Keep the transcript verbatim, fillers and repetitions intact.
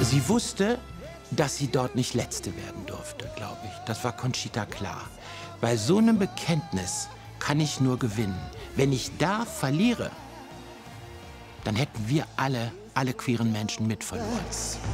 Sie wusste, dass sie dort nicht Letzte werden durfte, glaube ich. Das war Conchita klar. Bei so einem Bekenntnis kann ich nur gewinnen. Wenn ich da verliere, dann hätten wir alle, alle queeren Menschen mit verloren.